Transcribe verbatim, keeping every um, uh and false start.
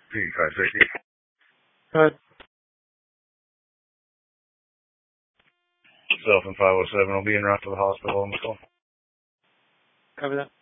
P five sixty. Go ahead. Self and five oh seven will be en route to the hospital on the call. Cover that.